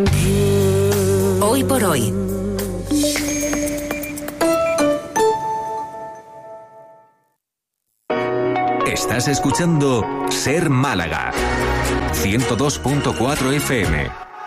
Hoy por hoy. Estás escuchando Ser Málaga 102.4 FM.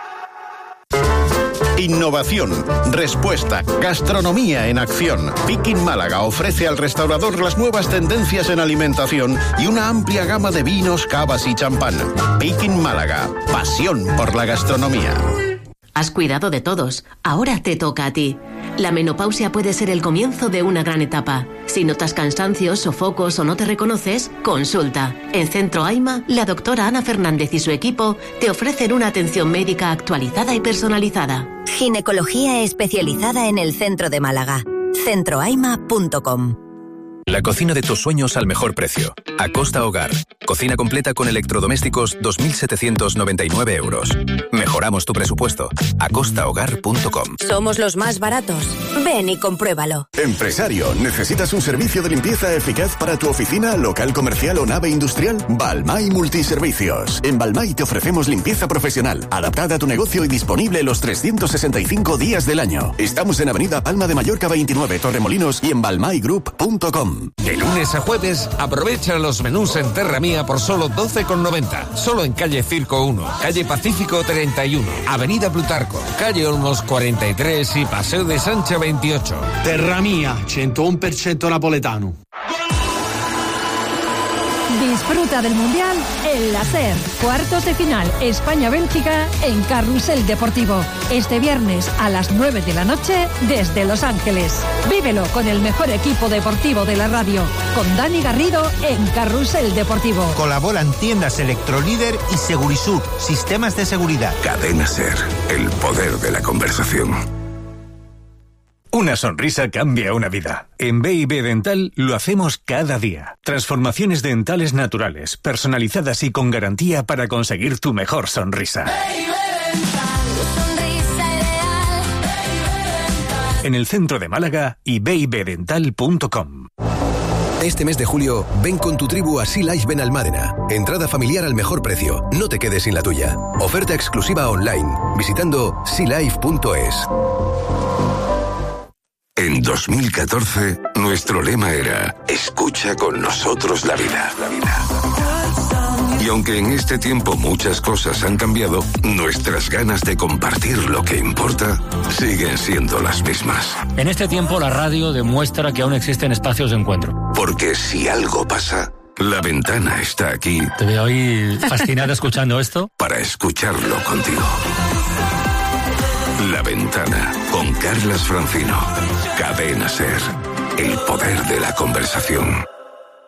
Innovación, respuesta, gastronomía en acción. Picking Málaga ofrece al restaurador las nuevas tendencias en alimentación y una amplia gama de vinos, cavas y champán. Picking Málaga, pasión por la gastronomía. Has cuidado de todos, ahora te toca a ti. La menopausia puede ser el comienzo de una gran etapa. Si notas cansancios, sofocos o no te reconoces, consulta. En Centro AIMA, la doctora Ana Fernández y su equipo te ofrecen una atención médica actualizada y personalizada. Ginecología especializada en el centro de Málaga. centroaima.com. La cocina de tus sueños al mejor precio. Acosta Hogar. Cocina completa con electrodomésticos, 2.799 euros. Mejoramos tu presupuesto. acostahogar.com. Somos los más baratos. Ven y compruébalo. Empresario, ¿necesitas un servicio de limpieza eficaz para tu oficina, local comercial o nave industrial? Balmay Multiservicios. En Balmay te ofrecemos limpieza profesional, adaptada a tu negocio y disponible los 365 días del año. Estamos en Avenida Palma de Mallorca 29, Torremolinos y en balmaygroup.com. De lunes a jueves, aprovecha los menús en Terra Mía por solo 12,90. Solo en calle Circo 1, calle Pacífico 31, avenida Plutarco, calle Olmos 43 y Paseo de Sancha 28. Terra Mía, 101% napoletano. Disfruta del Mundial en la SER. Cuartos de final España-Bélgica en Carrusel Deportivo. Este viernes a las 9 de la noche desde Los Ángeles. Vívelo con el mejor equipo deportivo de la radio. Con Dani Garrido en Carrusel Deportivo. Colaboran tiendas Electrolíder y Segurisur. Sistemas de seguridad. Cadena SER. El poder de la conversación. Una sonrisa cambia una vida. En B&B Dental lo hacemos cada día. Transformaciones dentales naturales, personalizadas y con garantía para conseguir tu mejor sonrisa. En el centro de Málaga y babydental.com. Este mes de julio, ven con tu tribu a Sea Life Benalmádena. Entrada familiar al mejor precio. No te quedes sin la tuya. Oferta exclusiva online, visitando sealife.es. En 2014, nuestro lema era escucha con nosotros la vida. Y aunque en este tiempo muchas cosas han cambiado, nuestras ganas de compartir lo que importa siguen siendo las mismas. En este tiempo la radio demuestra que aún existen espacios de encuentro. Porque si algo pasa, La Ventana está aquí. Te veo ahí fascinado escuchando esto. Para escucharlo contigo. La Ventana, con Carlas Francino. Cadena SER, el poder de la conversación.